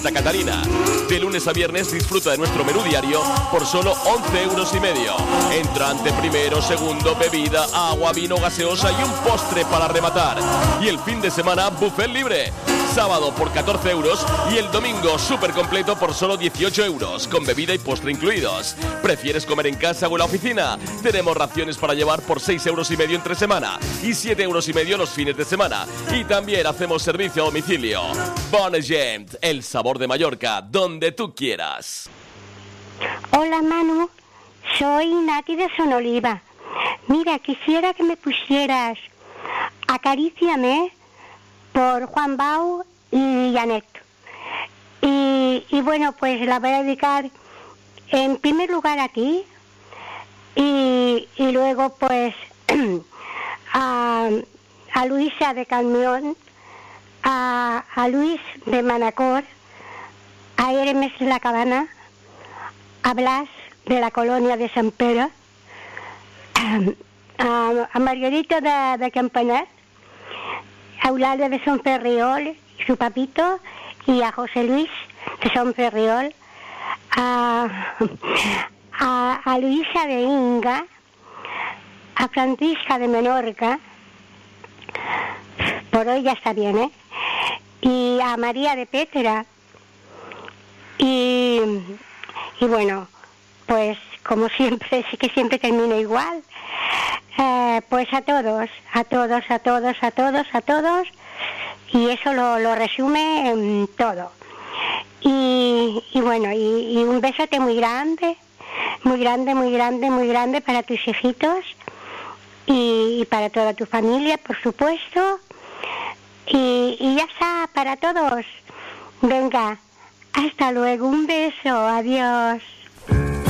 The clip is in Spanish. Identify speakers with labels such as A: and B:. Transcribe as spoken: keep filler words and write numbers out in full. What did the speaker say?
A: Santa Catarina. De lunes a viernes disfruta de nuestro menú diario por solo once euros y medio. Entrante primero, segundo, bebida, agua, vino, gaseosa y un postre para rematar. Y el fin de semana, buffet libre. Sábado por catorce euros y el domingo súper completo por solo dieciocho euros, con bebida y postre incluidos. ¿Prefieres comer en casa o en la oficina? Tenemos raciones para llevar por seis euros y medio entre semana y siete euros y medio los fines de semana. Y también hacemos servicio a domicilio. Bon Gent, el sabor de Mallorca, donde tú quieras.
B: Hola Manu, soy Nati de Sonoliva. Mira, quisiera que me pusieras Acaríciame por Juan Bau y Janet. Y, y bueno, pues la voy a dedicar en primer lugar a ti y, y luego pues a, a Luisa de Calmión, a, a Luis de Manacor, a Hermes de la Cabana, a Blas de la Colonia de San Pere, a, a Margarita de, de Campanet, a Eulalia de Son Ferriol y su papito, y a José Luis de Son Ferriol, a, a, a Luisa de Inga, a Francisca de Menorca, por hoy ya está bien, ¿eh? Y a María de Pétera, y, y bueno, pues como siempre, sí que siempre termina igual. Eh, pues a todos, a todos, a todos, a todos, a todos, y eso lo, lo resume en todo. Y, y bueno, y, y un besote muy grande, muy grande, muy grande, muy grande para tus hijitos y, y para toda tu familia, por supuesto. Y, y ya está, para todos. Venga, hasta luego, un beso, adiós.